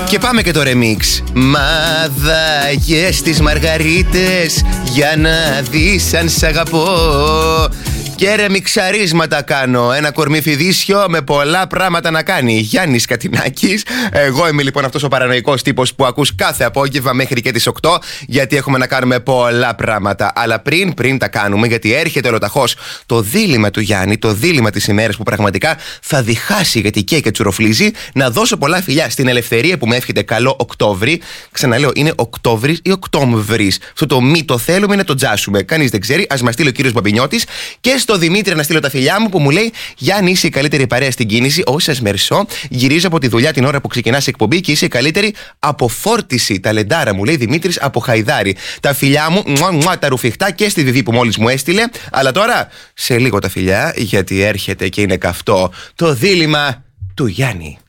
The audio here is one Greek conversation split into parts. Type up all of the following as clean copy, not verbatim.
Και πάμε και το remix. Μαδάγες τις μαργαρίτες για να δεις αν σ' αγαπώ. Και ρεμιξαρίσματα κάνω. Ένα κορμί φιδίσιο με πολλά πράγματα να κάνει. Γιάννης Κατινάκης. Εγώ είμαι λοιπόν αυτός ο παρανοϊκός τύπος που ακούς κάθε απόγευμα μέχρι και τις 8. Γιατί έχουμε να κάνουμε πολλά πράγματα. Αλλά πριν τα κάνουμε, γιατί έρχεται ολοταχώς το δίλημμα του Γιάννη, το δίλημμα της ημέρας που πραγματικά θα διχάσει γιατί καίει και τσουροφλίζει. Να δώσω πολλά φιλιά στην Ελευθερία που με εύχεται καλό Οκτώβρη. Ξαναλέω, είναι Οκτώβρης ή Οκτώμβρης. Αυτό το μη το θέλουμε είναι το τζάσουμε. Κανείς δεν ξέρει. Ας μας στείλει ο κύριος Μπαμπινιώτης. Και στο Δημήτρη να στείλω τα φιλιά μου που μου λέει: Γιάννη, είσαι η καλύτερη παρέα στην κίνηση. Όχι, σας μερσώ. Γυρίζω από τη δουλειά την ώρα που ξεκινάς εκπομπή και είσαι η καλύτερη αποφόρτιση. Ταλεντάρα, μου λέει Δημήτρης από Χαϊδάρη. Τα φιλιά μου, τα ρουφιχτά και στη Βιβί που μόλις μου έστειλε. Αλλά τώρα σε λίγο τα φιλιά, γιατί έρχεται και είναι καυτό το δίλημμα του Γιάννη.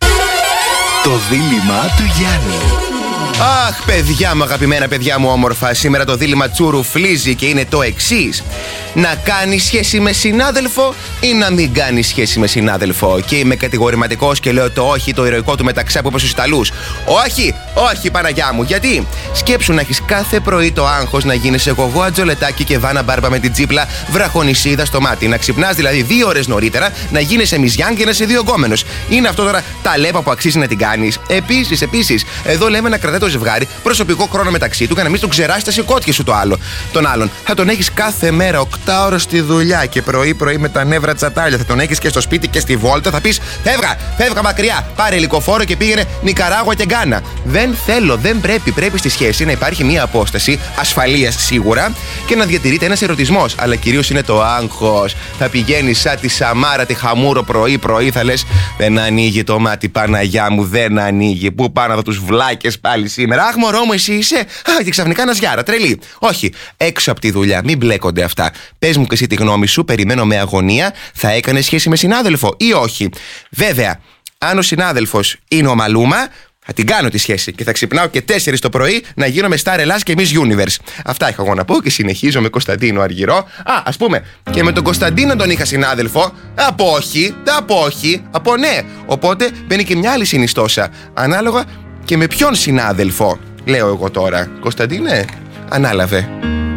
Το δίλημμα του Γιάννη. Αχ, παιδιά μου, αγαπημένα παιδιά μου όμορφα. Σήμερα το δίλημμα τσουρουφλίζει και είναι το εξής: να κάνει σχέση με συνάδελφο ή να μην κάνει σχέση με συνάδελφο. Και είμαι κατηγορηματικός και λέω το όχι, το ηρωικό του μεταξά που είπε στους Ιταλούς. Όχι, όχι, Παναγιά μου. Γιατί σκέψου να έχεις κάθε πρωί το άγχος να γίνεις εγώ Ατζολετάκι και Βάνα Μπάρμπα με την τσίπλα βραχονισίδα στο μάτι. Να ξυπνάς δηλαδή 2 ώρες νωρίτερα, να γίνεσαι μιζιάν και να είσαι 2 γκόμενος. Είναι αυτό τώρα τα λέπα που αξίζει να την κάνεις. Επίσης, εδώ λέμε να κρατάει το ζευγάρι προσωπικό χρόνο μεταξύ του και να μην τον ξεράσει τα σηκώτια σου τον άλλον. Θα τον έχεις κάθε μέρα 8 ώρες στη δουλειά και πρωί-πρωί με τα νεύρα τσατάλια. Θα τον έχεις και στο σπίτι και στη βόλτα. Θα πεις: Φεύγα μακριά. Πάρε ελικοφόρο και πήγαινε Νικαράγουα και Γκάνα. Δεν θέλω, δεν πρέπει. Πρέπει στη σχέση να υπάρχει μια απόσταση ασφαλείας σίγουρα και να διατηρείται ένας ερωτισμός. Αλλά κυρίως είναι το άγχος. Θα πηγαίνεις σαν τη Σαμάρα τη Χαμούρο πρωί-πρωί, θα λες: δεν ανοίγει το μάτι, Παναγιά μου, δεν ανοίγει. Πού πάνε εδώ τους βλάκες πάλι σήμερα. Αχ, μωρό μου, εσύ είσαι. Και ξαφνικά ένα γιάρα, τρελή. Όχι, έξω από τη δουλειά, μην μπλέκονται αυτά. Πες μου και εσύ τη γνώμη σου, περιμένω με αγωνία. Θα έκανες σχέση με συνάδελφο ή όχι? Βέβαια, αν ο συνάδελφος είναι ο Μαλούμα, θα την κάνω τη σχέση και θα ξυπνάω και 4 το πρωί να γίνομαι Star Ελλάς και Miss Universe. Αυτά είχα εγώ να πω και συνεχίζω με Κωνσταντίνο Αργυρό. Ας πούμε, και με τον Κωνσταντίνο τον είχα συνάδελφο. Από όχι, από ναι. Οπότε μπαίνει και μια άλλη συνιστόσα. Ανάλογα και με ποιον συνάδελφο. Λέω εγώ τώρα: Κωνσταντίνε, ανάλαβε.